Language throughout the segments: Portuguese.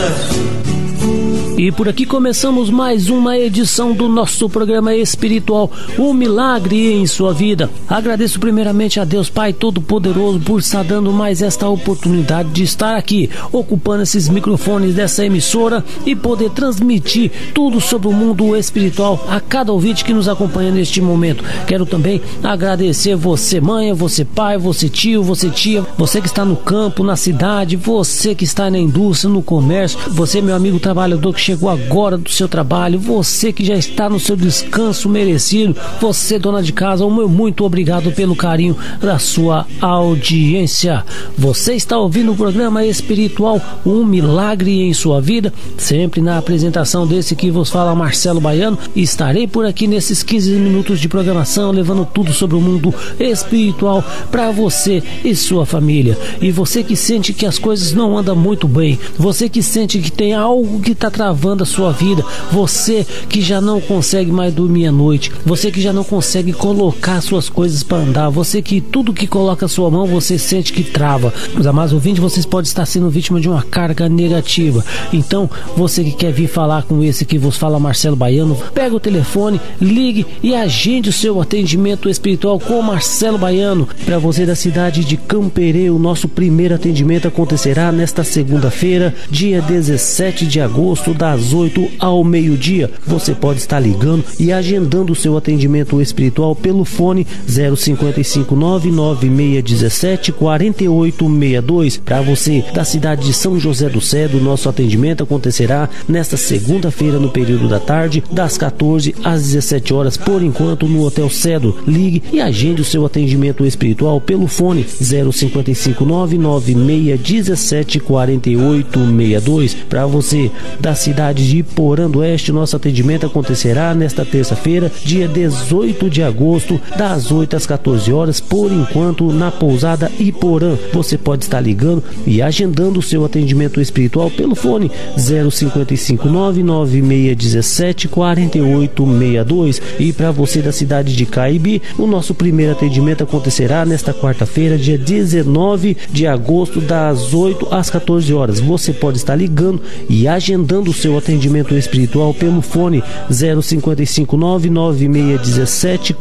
E por aqui começamos mais uma edição do nosso programa espiritual, Um Milagre em Sua Vida. Agradeço primeiramente a Deus Pai Todo-Poderoso por estar dando mais esta oportunidade de estar aqui, ocupando esses microfones dessa emissora e poder transmitir tudo sobre o mundo espiritual a cada ouvinte que nos acompanha neste momento. Quero também agradecer você mãe, você pai, você tio, você tia, você que está no campo, na cidade, você que está na indústria, no comércio, você meu amigo trabalhador que chegou agora do seu trabalho, você que já está no seu descanso merecido, você dona de casa, o meu muito obrigado pelo carinho da sua audiência. Você está ouvindo o programa espiritual Um Milagre em Sua Vida, sempre na apresentação desse que vos fala Marcelo Baiano. Estarei por aqui nesses 15 minutos de programação, levando tudo sobre o mundo espiritual para você e sua família. E você que sente que as coisas não andam muito bem, você que sente que tem algo que está travando a sua vida, você que já não consegue mais dormir à noite, você que já não consegue colocar suas coisas para andar, você que tudo que coloca a sua mão você sente que trava. Os amados ouvintes, vocês podem estar sendo vítima de uma carga negativa. Então, você que quer vir falar com esse que vos fala Marcelo Baiano, pega o telefone, ligue e agende o seu atendimento espiritual com Marcelo Baiano. Para você da cidade de Camperê, o nosso primeiro atendimento acontecerá nesta segunda-feira, dia 17 de agosto, das 8 ao meio-dia. Você pode estar ligando e agendando o seu atendimento espiritual pelo fone 055 99617 4862. Para você da cidade de São José do Cedro, nosso atendimento acontecerá nesta segunda-feira no período da tarde, das 14 às 17 horas, por enquanto no Hotel Cedro. Ligue e agende o seu atendimento espiritual pelo fone 055 99617 4862. Para você da cidade de Iporã do Oeste, nosso atendimento acontecerá nesta terça-feira, dia 18 de agosto, das 8 às 14 horas, por enquanto na pousada Iporã. Você pode estar ligando e agendando o seu atendimento espiritual pelo fone 055 99617 4862. E para você da cidade de Caibi, o nosso primeiro atendimento acontecerá nesta quarta-feira, dia 19 de agosto, das 8 às 14 horas. Você pode estar ligando e agendando o seu atendimento espiritual pelo fone 055 99617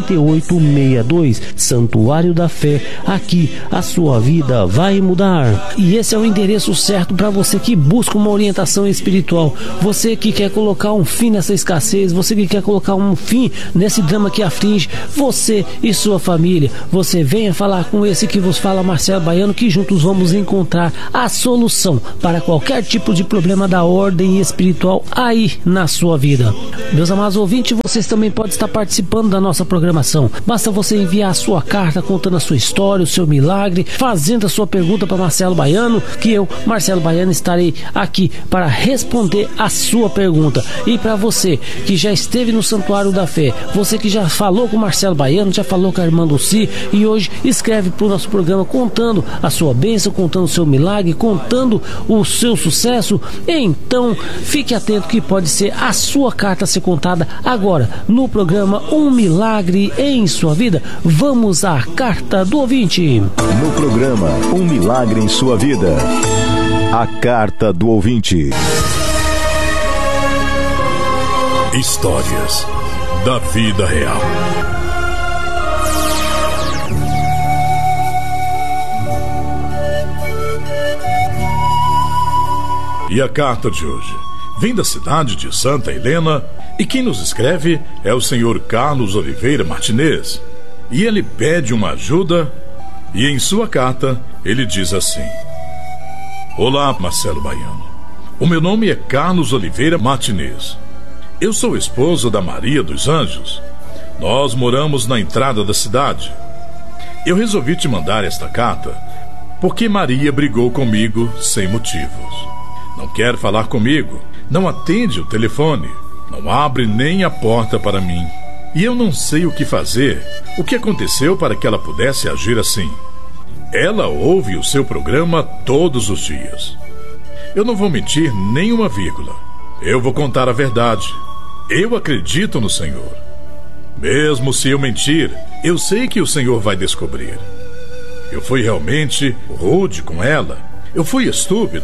4862. Santuário da Fé, aqui a sua vida vai mudar. E esse é o endereço certo para você que busca uma orientação espiritual, você que quer colocar um fim nessa escassez, você que quer colocar um fim nesse drama que aflige você e sua família. Você venha falar com esse que vos fala Marcelo Baiano, que juntos vamos encontrar a solução para qualquer tipo de problema da ordem espiritual aí na sua vida. Meus amados ouvintes, vocês também podem estar participando da nossa programação. Basta você enviar a sua carta contando a sua história, o seu milagre, fazendo a sua pergunta para Marcelo Baiano, que eu, Marcelo Baiano, estarei aqui para responder a sua pergunta. E para você que já esteve no Santuário da Fé, você que já falou com o Marcelo Baiano, já falou com a irmã Lucy e hoje escreve para o nosso programa contando a sua bênção, contando o seu milagre, contando o seu sucesso, então fique atento que pode ser a sua carta a ser contada agora no programa Um Milagre em Sua Vida. Vamos à carta do ouvinte. No programa Um Milagre em Sua Vida, a carta do ouvinte. Histórias da vida real. E a carta de hoje vem da cidade de Santa Helena e quem nos escreve é o senhor Carlos Oliveira Martinez. E ele pede uma ajuda e em sua carta ele diz assim: Olá, Marcelo Baiano. O meu nome é Carlos Oliveira Martinez. Eu sou esposo da Maria dos Anjos. Nós moramos na entrada da cidade. Eu resolvi te mandar esta carta porque Maria brigou comigo sem motivos. Não quer falar comigo, não atende o telefone, não abre nem a porta para mim. E eu não sei o que fazer, o que aconteceu para que ela pudesse agir assim. Ela ouve o seu programa todos os dias. Eu não vou mentir nem uma vírgula. Eu vou contar a verdade. Eu acredito no Senhor. Mesmo se eu mentir, eu sei que o Senhor vai descobrir. Eu fui realmente rude com ela. Eu fui estúpido.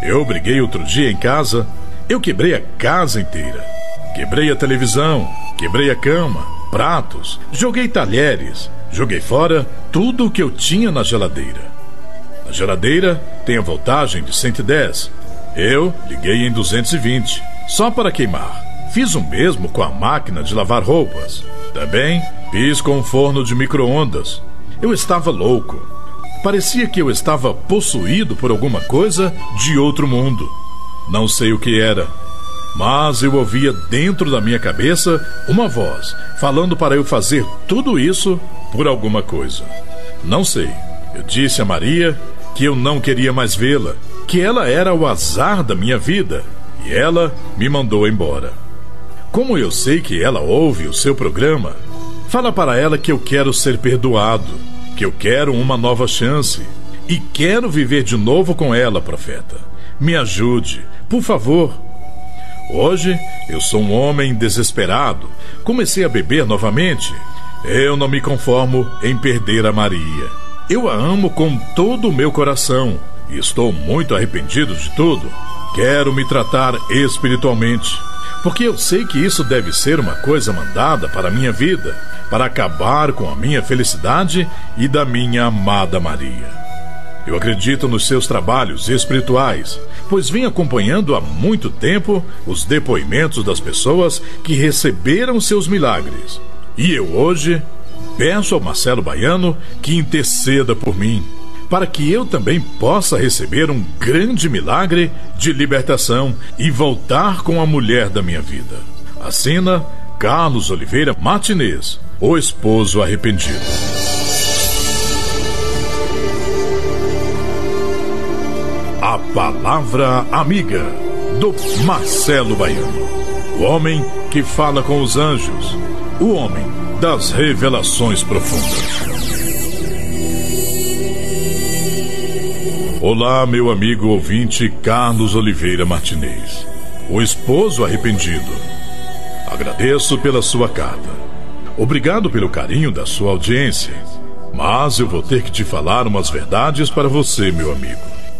Eu briguei outro dia em casa. Eu quebrei a casa inteira. Quebrei a televisão, quebrei a cama, pratos, joguei talheres, joguei fora tudo o que eu tinha na geladeira. A geladeira tem a voltagem de 110. Eu liguei em 220, só para queimar. Fiz o mesmo com a máquina de lavar roupas. Também fiz com o forno de micro-ondas. Eu estava louco. Parecia que eu estava possuído por alguma coisa de outro mundo. Não sei o que era, mas eu ouvia dentro da minha cabeça uma voz falando para eu fazer tudo isso por alguma coisa. Não sei. Eu disse a Maria que eu não queria mais vê-la, que ela era o azar da minha vida, e ela me mandou embora. Como eu sei que ela ouve o seu programa, fala para ela que eu quero ser perdoado, que eu quero uma nova chance e quero viver de novo com ela, profeta. Me ajude, por favor. Hoje eu sou um homem desesperado. Comecei a beber novamente. Eu não me conformo em perder a Maria. Eu a amo com todo o meu coração e estou muito arrependido de tudo. Quero me tratar espiritualmente, porque eu sei que isso deve ser uma coisa mandada para a minha vida, para acabar com a minha felicidade e da minha amada Maria. Eu acredito nos seus trabalhos espirituais, pois venho acompanhando há muito tempo os depoimentos das pessoas que receberam seus milagres. E eu hoje peço ao Marcelo Baiano que interceda por mim, para que eu também possa receber um grande milagre de libertação e voltar com a mulher da minha vida. Assina Carlos Oliveira Martinez, o esposo arrependido. A Palavra Amiga, do Marcelo Baiano. O homem que fala com os anjos, o homem das revelações profundas. Olá, meu amigo ouvinte Carlos Oliveira Martinez, o esposo arrependido. Agradeço pela sua carta. Obrigado pelo carinho da sua audiência. Mas eu vou ter que te falar umas verdades para você, meu amigo.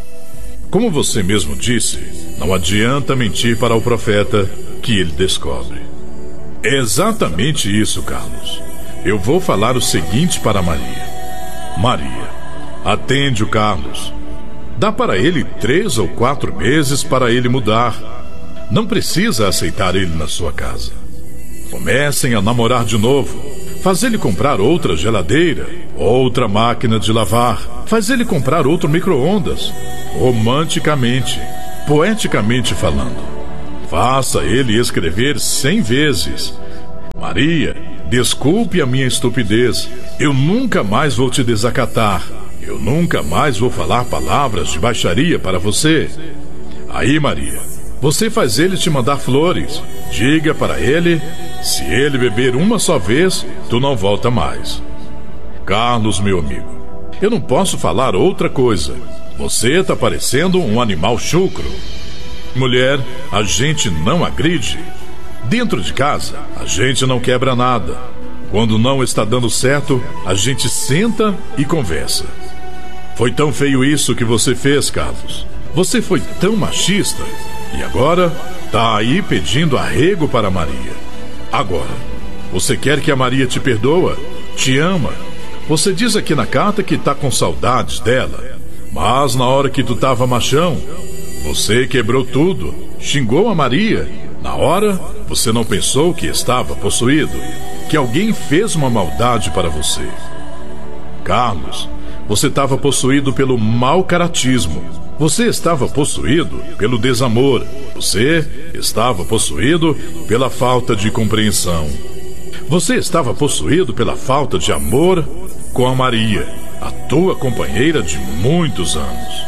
Como você mesmo disse, não adianta mentir para o profeta que ele descobre. É exatamente isso, Carlos. Eu vou falar o seguinte para Maria. Maria, atende o Carlos. Dá para ele 3 ou 4 meses para ele mudar. Não precisa aceitar ele na sua casa. Comecem a namorar de novo. Faz ele comprar outra geladeira, outra máquina de lavar. Faz ele comprar outro micro-ondas. Romanticamente, poeticamente falando. Faça ele escrever 100 vezes. Maria, desculpe a minha estupidez. Eu nunca mais vou te desacatar. Eu nunca mais vou falar palavras de baixaria para você. Aí, Maria, você faz ele te mandar flores. Diga para ele, se ele beber uma só vez, tu não volta mais. Carlos, meu amigo, eu não posso falar outra coisa. Você está parecendo um animal chucro. Mulher, a gente não agride. Dentro de casa, a gente não quebra nada. Quando não está dando certo, a gente senta e conversa. Foi tão feio isso que você fez, Carlos. Você foi tão machista. E agora, tá aí pedindo arrego para Maria. Agora, você quer que a Maria te perdoa? Te ama? Você diz aqui na carta que tá com saudades dela. Mas na hora que tu tava machão, você quebrou tudo, xingou a Maria. Na hora, você não pensou que estava possuído, que alguém fez uma maldade para você. Carlos, você estava possuído pelo mau caratismo. Você estava possuído pelo desamor. Você estava possuído pela falta de compreensão. Você estava possuído pela falta de amor com a Maria, a tua companheira de muitos anos.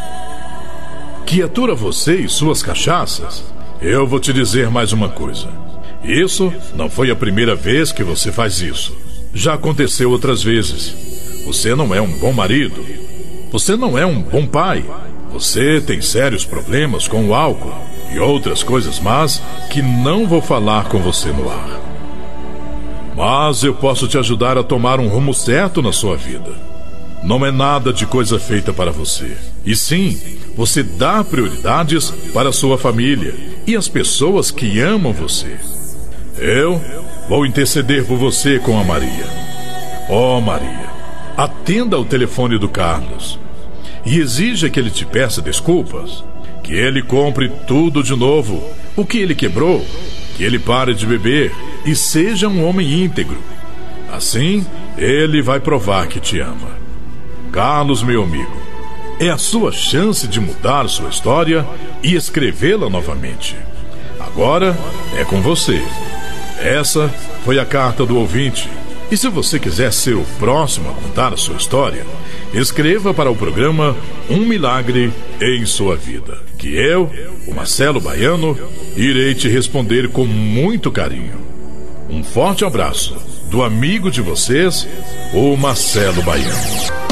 Que atura você e suas cachaças? Eu vou te dizer mais uma coisa. Isso não foi a primeira vez que você faz isso. Já aconteceu outras vezes. Você não é um bom marido. Você não é um bom pai. Você tem sérios problemas com o álcool e outras coisas más que não vou falar com você no ar. Mas eu posso te ajudar a tomar um rumo certo na sua vida. não é nada de coisa feita para você. E sim, você dá prioridades para a sua família e as pessoas que amam você. Eu vou interceder por você com a Maria. Ó Maria, atenda ao telefone do Carlos e exija que ele te peça desculpas, que ele compre tudo de novo, o que ele quebrou, que ele pare de beber e seja um homem íntegro. Assim, ele vai provar que te ama. Carlos, meu amigo, é a sua chance de mudar sua história e escrevê-la novamente. Agora é com você. Essa foi a carta do ouvinte. E se você quiser ser o próximo a contar a sua história, escreva para o programa Um Milagre em Sua Vida, que eu, o Marcelo Baiano, irei te responder com muito carinho. Um forte abraço do amigo de vocês, o Marcelo Baiano.